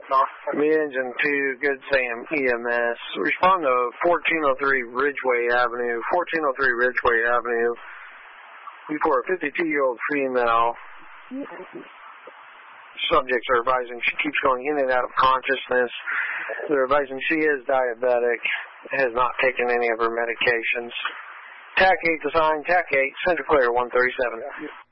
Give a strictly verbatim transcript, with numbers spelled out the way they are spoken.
Mid-engine two, Good Sam E M S. Respond to fourteen oh three Ridgeway Avenue. fourteen oh three Ridgeway Avenue. For a fifty-two-year-old female. Subjects are advising she keeps going in and out of consciousness. They're advising she is diabetic, has not taken any of her medications. T A C eight to sign, T A C eight, Center Clear one thirty-seven.